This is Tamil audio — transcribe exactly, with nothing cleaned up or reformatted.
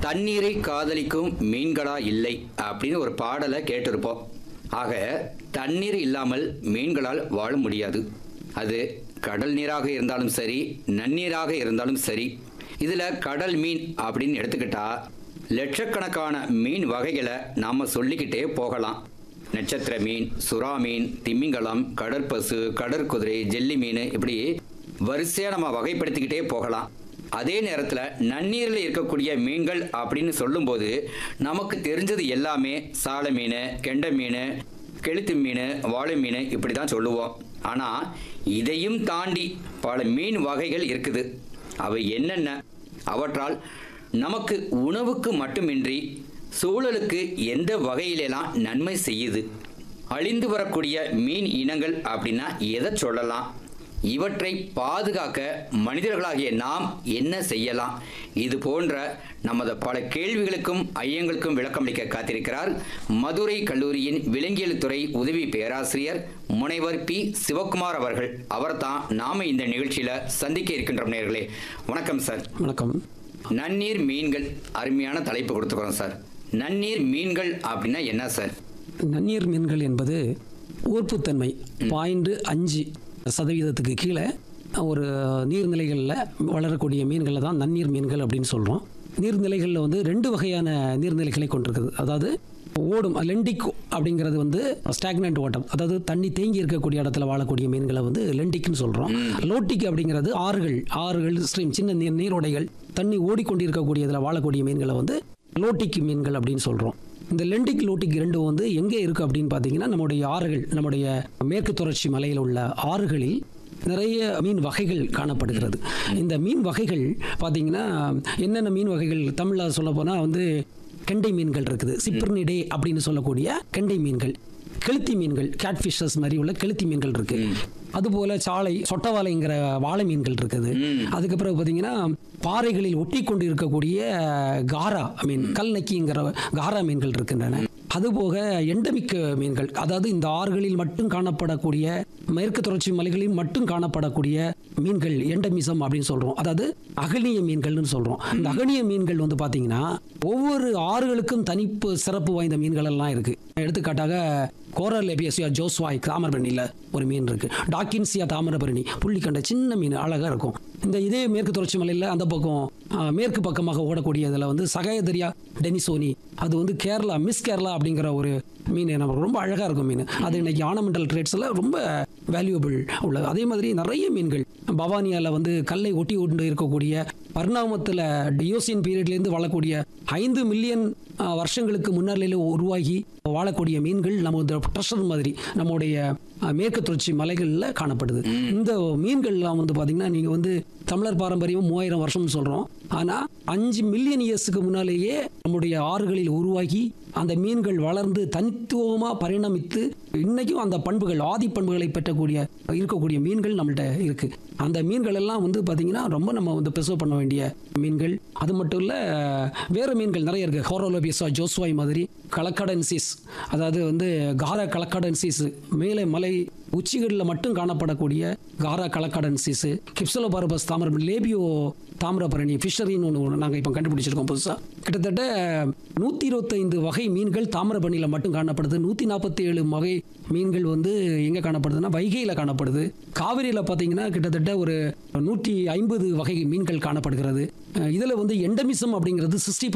தண்ணீரை காதலிக்கும் மீன்களா இல்லை அப்படின்னு ஒரு பாடலை கேட்டிருப்போம். ஆக தண்ணீர் இல்லாமல் மீன்களால் வாழ முடியாது. அது கடல் நீராக இருந்தாலும் சரி, நன்னீராக இருந்தாலும் சரி. இதில் கடல் மீன் அப்படின்னு எடுத்துக்கிட்டா லட்சக்கணக்கான மீன் வகைகளை நாம் சொல்லிக்கிட்டே போகலாம். நட்சத்திர மீன், சுறா மீன், திமிங்கலம், கடற்பசு, கடற்குதிரை, ஜெல்லி மீன், இப்படி வரிசையாக நம்ம வகைப்படுத்திக்கிட்டே போகலாம். அதே நேரத்தில் நன்னீரில் இருக்கக்கூடிய மீன்கள் அப்படின்னு சொல்லும்போது நமக்கு தெரிஞ்சது எல்லாமே சாலை மீன், கெண்டை மீன், கெளுத்தி மீன், வாழை மீன், இப்படி தான் சொல்லுவோம். ஆனால் இதையும் தாண்டி பல மீன் வகைகள் இருக்குது. அவை என்னென்ன? அவற்றால் நமக்கு உணவுக்கு மட்டுமின்றி சூழலுக்கு எந்த வகையிலெல்லாம் நன்மை செய்யுது? அழிந்து வரக்கூடிய மீன் இனங்கள் அப்படின்னா எதை சொல்லலாம்? இவற்றை பாதுகாக்க மனிதர்களாகிய நாம் என்ன செய்யலாம்? இது போன்ற நமது பல கேள்விகளுக்கும் ஐயங்களுக்கும் விளக்கமளிக்க காத்திருக்கிறார் மதுரை கல்லூரியின் விலங்கியல் துறை உதவி பேராசிரியர் முனைவர் பி சிவகுமார் அவர்கள். அவர் தான் நாம இந்த நிகழ்ச்சியில சந்திக்க இருக்கின்றோம். நேயர்களே வணக்கம் சார். வணக்கம். நன்னீர் மீன்கள், அருமையான தலைப்பு கொடுத்துக்கிறோம் சார். நன்னீர் மீன்கள் அப்படின்னா என்ன சார்? நன்னீர் மீன்கள் என்பது ஊர்ப்புத்தன்மை பாயிண்ட் அஞ்சு சதவீதத்துக்கு கீழே ஒரு நீர்நிலைகளில் வளரக்கூடிய மீன்களை தான் நன்னீர் மீன்கள் அப்படின்னு சொல்கிறோம். நீர்நிலைகளில் வந்து ரெண்டு வகையான நீர்நிலைகளை கொண்டிருக்குது. அதாவது ஓடும் லெண்டிக் அப்படிங்கிறது வந்து ஸ்டாக்னன்ட் வாட்டர், அதாவது தண்ணி தேங்கி இருக்கக்கூடிய இடத்துல வாழக்கூடிய மீன்களை வந்து லெண்டிக்னு சொல்கிறோம். லோட்டிக் அப்படிங்கிறது ஆறுகள் ஆறுகள் ஸ்ட்ரீம், சின்ன நீர் நீரோடைகள், தண்ணி ஓடிக்கொண்டிருக்கக்கூடிய இதில் வாழக்கூடிய மீன்களை வந்து லோட்டிக் மீன்கள் அப்படின்னு சொல்கிறோம். இந்த லெண்டிக் லோட்டிக் இரண்டும் வந்து எங்கே இருக்குது அப்படின்னு பார்த்தீங்கன்னா நம்முடைய ஆறுகள், நம்முடைய மேற்கு தொடர்ச்சி மலையில் உள்ள ஆறுகளில் நிறைய மீன் வகைகள் காணப்படுகிறது. இந்த மீன் வகைகள் பார்த்தீங்கன்னா என்னென்ன மீன் வகைகள் தமிழில் சொல்ல போனால் வந்து கெண்டை மீன்கள் இருக்குது, சிப்ரினிடே அப்படின்னு சொல்லக்கூடிய கெண்டை மீன்கள், கெளுத்தி மீன்கள், கேட்ஃபிஷஸ் மாதிரி உள்ள கெளுத்தி மீன்கள் இருக்கு. அதுபோல சாலை சொட்டவாலைங்கிற வாழை மீன்கள் இருக்குது. அதுக்கப்புறம் பார்த்தீங்கன்னா பாறைகளில் ஒட்டி கொண்டு இருக்கக்கூடிய காரா மீன், கல் நக்கிங்கிற காரா மீன்கள் இருக்கின்றன. அதுபோக எண்டமிக் மீன்கள், அதாவது இந்த ஆறுகளில் மட்டும் காணப்படக்கூடிய, மேற்கு தொடர்ச்சி மலைகளில் மட்டும் காணப்படக்கூடிய மீன்கள் எண்டமிசம் அப்படின்னு சொல்றோம். அதாவது அகணிய மீன்கள்னு சொல்றோம். இந்த அகணிய மீன்கள் வந்து பாத்தீங்கன்னா ஒவ்வொரு ஆறுகளுக்கும் தனிப்பு சிறப்பு வாய்ந்த மீன்கள் எல்லாம் இருக்கு. எடுத்துக்காட்டாக கோரலேபியசியா ஜோஸ்வாய் தாமிரபரணியில் ஒரு மீன் இருக்கு. டாக்கின்சியா தாமிரபரணி புள்ளிக்கண்ட சின்ன மீன், அழகா இருக்கும். இந்த இதே மேற்கு தொடர்ச்சி மலையில் அந்த பக்கம் மேற்கு பக்கமாக ஓடக்கூடிய இதில் வந்து சகாயதரியா டெனிசோனி, அது வந்து கேரளா மிஸ் கேரளா அப்படிங்கிற ஒரு மீன், நமக்கு ரொம்ப அழகாக இருக்கும் மீன். அது இன்னைக்கு ஆர்னமெண்டல் ட்ரேட்ஸில் ரொம்ப வேல்யூபிள் உள்ளது. அதே மாதிரி நிறைய மீன்கள் பவானியாவில் வந்து கல்லை ஒட்டி கொண்டு இருக்கக்கூடிய பரிணாமத்தில் டியோசின் பீரியட்லேருந்து வாழக்கூடிய ஐந்து மில்லியன் வருஷங்களுக்கு முன்னாலே உருவாகி வாழக்கூடிய மீன்கள் நம்ம ட்ரெஷர் மாதிரி நம்முடைய மேற்கு தொடர்ச்சி மலைகளில் காணப்படுது. இந்த மீன்கள்லாம் வந்து பார்த்தீங்கன்னா நீங்கள் வந்து தமிழர் பாரம்பரியம் மூவாயிரம் வருஷம்னு சொல்கிறோம். ஆனால் அஞ்சு மில்லியன் இயர்ஸுக்கு முன்னாலேயே நம்முடைய ஆறுகளில் உருவாகி அந்த மீன்கள் வளர்ந்து தனித்துவமாக பரிணமித்து இன்னைக்கும் அந்த பண்புகள், ஆதி பண்புகளை பெற்றக்கூடிய இருக்கக்கூடிய மீன்கள் நம்மள்கிட்ட இருக்கு. அந்த மீன்கள் எல்லாம் வந்து பார்த்தீங்கன்னா ரொம்ப நம்ம வந்து ப்ரிசர்வ் பண்ண வேண்டிய மீன்கள். அது மட்டும் இல்லை, வேறு மீன்கள் நிறைய இருக்கு. ஹோரோலோபியஸா ஜோஸ்வாய் மாதிரி கலக்கடன்சிஸ், அதாவது வந்து காரா கலக்கடன்சிஸ், மேலே மலை உச்சிகளில் மட்டும் காணப்படக்கூடிய காரா கலக்கடன்சிஸ், கிப்சலோபாரபஸ் தாமிரபரணி, லேபியோ தாமிரபரணி ஃபிஷரின்னு ஒன்று நாங்கள் இப்போ கண்டுபிடிச்சிருக்கோம் புதுசாக. கிட்டத்தட்ட நூற்றி இருபத்தைந்து வகை மீன்கள் தாமிரபரணியில் மட்டும் காணப்படுது. நூற்றி நாற்பத்தி ஏழு வகை மீன்கள் வந்து எங்கே காணப்படுதுன்னா வைகையில் காணப்படுது. காவிரியில் பார்த்தீங்கன்னா கிட்டத்தட்ட ஒரு நூற்றி ஐம்பது வகை மீன்கள் காணப்படுகிறது. இதில் வந்து எண்டமிசம் அப்படிங்கிறது சிக்ஸ்டி